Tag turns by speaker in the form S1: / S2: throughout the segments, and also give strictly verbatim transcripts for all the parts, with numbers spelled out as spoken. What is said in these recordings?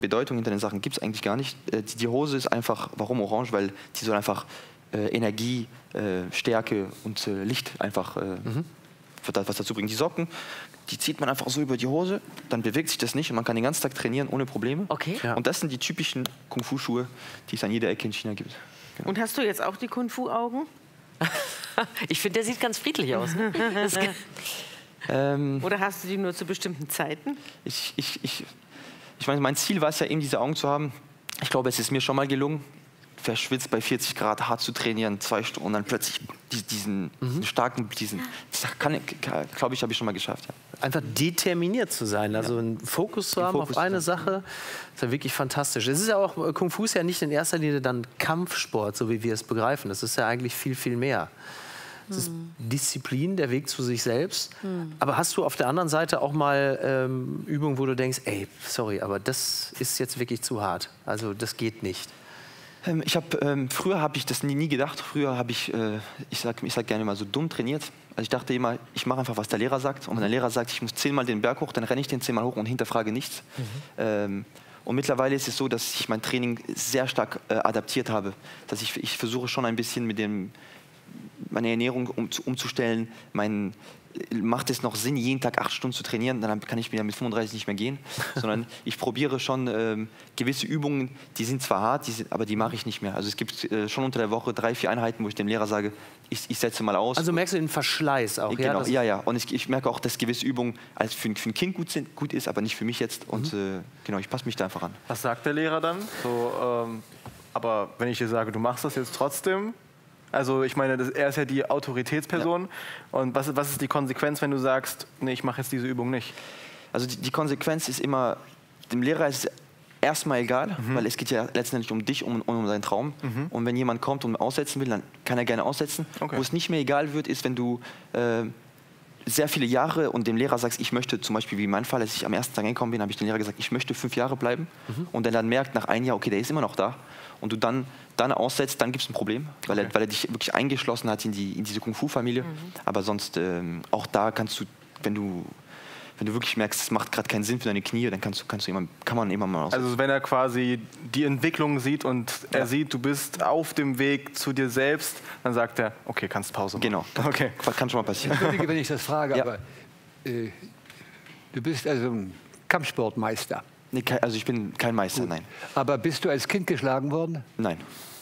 S1: Bedeutung hinter den Sachen gibt es eigentlich gar nicht. Äh, die, die Hose ist einfach, warum orange? Weil die soll einfach äh, Energie, äh, Stärke und äh, Licht einfach äh, mhm. was dazu bringen. Die Socken, die zieht man einfach so über die Hose, dann bewegt sich das nicht und man kann den ganzen Tag trainieren ohne Probleme.
S2: Okay.
S1: Ja. Und das sind die typischen Kung-Fu-Schuhe, die es an jeder Ecke in China gibt.
S3: Genau. Und hast du jetzt auch die Kung-Fu-Augen?
S2: Ich finde, der sieht ganz friedlich aus. Ne?
S1: ähm,
S3: Oder hast du die nur zu bestimmten Zeiten?
S1: Ich, ich, ich, ich meine, mein Ziel war es ja eben, diese Augen zu haben. Ich glaube, es ist mir schon mal gelungen, verschwitzt bei vierzig Grad hart zu trainieren, zwei Stunden und dann plötzlich diesen, mhm. diesen starken, diesen, das kann, glaube ich, habe ich schon mal geschafft. Ja.
S4: Einfach determiniert zu sein, also ja. einen Fokus zu haben Fokus auf eine Sache, ist ja wirklich fantastisch. Es ist ja auch, Kung Fu ist ja nicht in erster Linie dann Kampfsport, so wie wir es begreifen. Das ist ja eigentlich viel, viel mehr. Es ist Disziplin, der Weg zu sich selbst. Hm. Aber hast du auf der anderen Seite auch mal ähm, Übungen, wo du denkst, ey, sorry, aber das ist jetzt wirklich zu hart. Also das geht nicht.
S1: Ähm, ich habe ähm, früher habe ich das nie, nie gedacht. Früher habe ich, äh, ich sag, ich sag gerne mal so dumm trainiert. Also ich dachte immer, ich mache einfach, was der Lehrer sagt. Und wenn der Lehrer sagt, ich muss zehnmal den Berg hoch, dann renne ich den zehnmal hoch und hinterfrage nichts. Mhm. Ähm, und mittlerweile ist es so, dass ich mein Training sehr stark äh, adaptiert habe. Dass ich, ich versuche schon ein bisschen mit dem meine Ernährung um, umzustellen, mein, macht es noch Sinn, jeden Tag acht Stunden zu trainieren, dann kann ich wieder mit fünfunddreißig nicht mehr gehen, sondern ich probiere schon ähm, gewisse Übungen, die sind zwar hart, die sind, aber die mache ich nicht mehr. Also es gibt äh, schon unter der Woche drei, vier Einheiten, wo ich dem Lehrer sage, ich, ich setze mal aus.
S4: Also merkst du den Verschleiß auch?
S1: Genau,
S4: ja,
S1: ja, ja. Und ich, ich merke auch, dass gewisse Übungen als für, für ein Kind gut, sind, gut ist, aber nicht für mich jetzt. Und mhm. äh, genau, ich passe mich da einfach an.
S5: Was sagt der Lehrer dann? So, ähm, aber wenn ich dir sage, du machst das jetzt trotzdem, also ich meine, das, er ist ja die Autoritätsperson. Ja. Und was, was ist die Konsequenz, wenn du sagst, nee, ich mache jetzt diese Übung nicht?
S1: Also die, die Konsequenz ist immer, dem Lehrer ist es erstmal egal, mhm. weil es geht ja letztendlich um dich, um, um deinen Traum. Mhm. Und wenn jemand kommt und aussetzen will, dann kann er gerne aussetzen. Okay. Wo es nicht mehr egal wird, ist, wenn du äh, sehr viele Jahre und dem Lehrer sagst, ich möchte zum Beispiel, wie in meinem Fall, als ich am ersten Tag hingekommen bin, habe ich dem Lehrer gesagt, ich möchte fünf Jahre bleiben. Mhm. Und er dann merkt nach einem Jahr, okay, der ist immer noch da. Und du dann, dann aussetzt, dann gibt es ein Problem, weil, okay. er, weil er dich wirklich eingeschlossen hat in, die, in diese Kung-Fu-Familie. Mhm. Aber sonst, ähm, auch da kannst du, wenn du, wenn du wirklich merkst, es macht gerade keinen Sinn für deine Knie, dann kannst du, kannst du immer, kann man immer mal aussetzen.
S5: Also wenn er quasi die Entwicklung sieht und er ja. sieht, du bist auf dem Weg zu dir selbst, dann sagt er, okay, kannst Pause machen.
S1: Genau, okay. kann, kann schon mal passieren.
S6: Entschuldige, wenn ich das frage,
S1: ja.
S6: aber äh, du bist also ein Kampfsportmeister.
S1: Nee, also ich bin kein Meister, Gut. nein.
S6: Aber bist du als Kind geschlagen worden?
S1: Nein.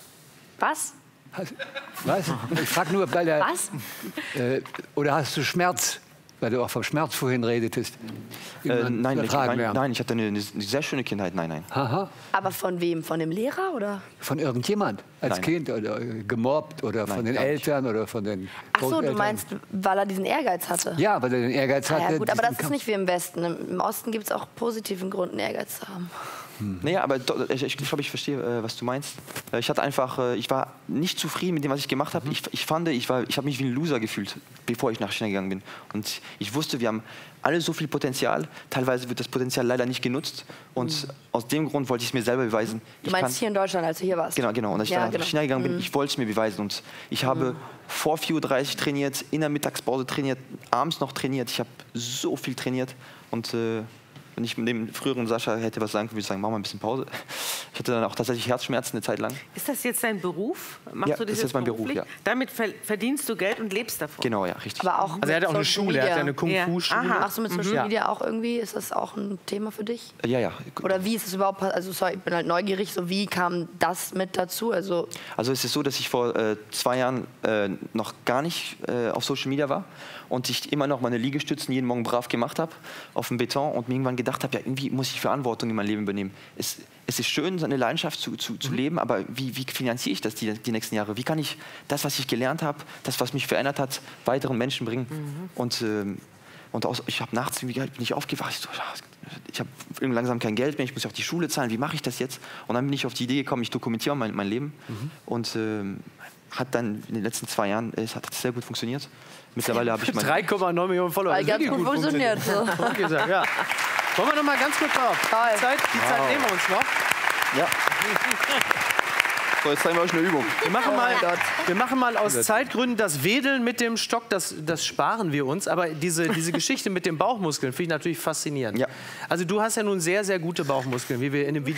S2: Was?
S6: Was? Ich frage nur, weil er...
S2: Was?
S6: Äh, oder hast du Schmerz, weil du auch vom Schmerz vorhin redetest?
S1: Äh, nein, ich, nein, nein, ich hatte eine, eine sehr schöne Kindheit, nein, nein.
S6: Aha.
S7: Aber von wem? Von dem Lehrer oder?
S6: Von irgendjemand? Als
S1: nein.
S6: Kind oder gemobbt oder nein, von den Eltern nicht. Oder von den
S7: Ach so, du meinst, weil er diesen Ehrgeiz hatte?
S6: Ja, weil er den Ehrgeiz hatte.
S7: Ah, ja, gut, aber das ist nicht wie im Westen. Im Osten gibt es auch positiven Grund, einen Ehrgeiz zu haben.
S1: Hm. Naja, aber ich, ich glaube, ich verstehe, was du meinst. Ich hatte einfach, ich war nicht zufrieden mit dem, was ich gemacht habe. Mhm. Ich, ich fand, ich, war, ich habe mich wie ein Loser gefühlt, bevor ich nach China gegangen bin. Und ich wusste, wir haben alle so viel Potenzial. Teilweise wird das Potenzial leider nicht genutzt. Und mhm. aus dem Grund wollte ich es mir selber beweisen.
S7: Du
S1: ich
S7: meinst
S1: kann,
S7: hier in Deutschland, als du hier warst?
S1: Genau, genau. Und als ich
S7: ja,
S1: dann
S7: genau.
S1: nach China gegangen bin,
S7: mhm.
S1: ich wollte es mir beweisen. Und ich habe mhm. vor vier Uhr dreißig trainiert, in der Mittagspause trainiert, abends noch trainiert. Ich habe so viel trainiert. Und äh, wenn ich mit dem früheren Sascha hätte was sagen können, würde ich sagen, mach mal ein bisschen Pause. Ich hatte dann auch tatsächlich Herzschmerzen eine Zeit lang.
S3: Ist das jetzt dein Beruf? Machst
S1: ja,
S3: du das,
S1: das ist mein Beruf, ja.
S3: Damit verdienst du Geld und lebst davon?
S1: Genau, ja, richtig.
S7: Aber auch
S4: also er hat auch eine Schule, er hat eine Kung-Fu-Schule.
S7: Ja. Machst du mit Social
S4: mhm.
S7: Media auch irgendwie? Ist das auch ein Thema für dich?
S1: Ja, ja.
S7: Oder wie ist es überhaupt, also sorry, ich bin halt neugierig, so wie kam das mit dazu? Also,
S1: also es ist so, dass ich vor äh, zwei Jahren äh, noch gar nicht äh, auf Social Media war und ich immer noch meine Liegestützen jeden Morgen brav gemacht habe auf dem Beton und mir irgendwann gedacht habe, ja, irgendwie muss ich Verantwortung in mein Leben übernehmen. Es, es ist schön, seine Leidenschaft zu, zu, zu mhm. leben, aber wie, wie finanziere ich das die, die nächsten Jahre? Wie kann ich das, was ich gelernt habe, das, was mich verändert hat, weiteren Menschen bringen? Mhm. Und, ähm, und aus, ich habe nachts irgendwie, bin ich aufgewacht, ich, so, ich habe langsam kein Geld mehr, ich muss auf die Schule zahlen, wie mache ich das jetzt? Und dann bin ich auf die Idee gekommen, ich dokumentiere mein, mein Leben. Mhm. Und ähm, hat dann in den letzten zwei Jahren, es hat sehr gut funktioniert. Mittlerweile habe ich
S4: drei Komma neun Millionen Follower.
S7: Weil ganz gut funktioniert.
S4: Okay, so, ja. Wollen wir noch mal ganz kurz drauf? Die Zeit, die Zeit wow. nehmen wir uns noch.
S1: Ja. So, jetzt zeigen wir euch eine Übung.
S4: Wir machen, mal, wir machen mal aus Zeitgründen das Wedeln mit dem Stock, das, das sparen wir uns. Aber diese, diese Geschichte mit den Bauchmuskeln finde ich natürlich faszinierend.
S1: Ja.
S4: Also du hast ja nun sehr, sehr gute Bauchmuskeln, wie wir in dem Video